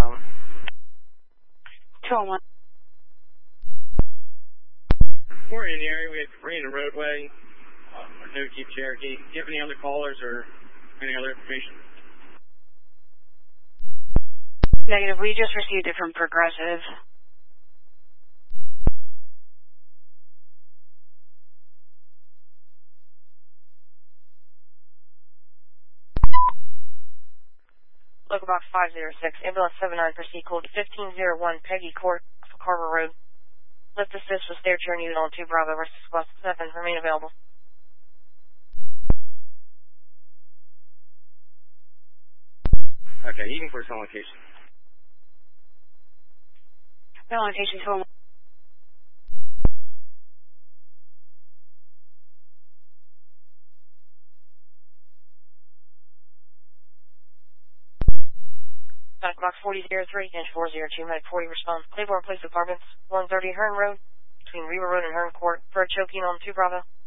201. We're in the area. We have free in the roadway. No Jeep Cherokee. Do you have any other callers or any other information? Negative. We just received it from Progressive. Local box 506, ambulance 79, proceed code 1501, Peggy Court, Carver Road. Lift assist with stair turn unit on 2 Bravo versus Squad 7, remain available. Okay, you can put some location. No location 201. Box 4003, inch 402, medic 40 response. Claiborne Police Departments, 130 Hearn Road, between Reaver Road and Hearn Court, for a choking on 2 Bravo.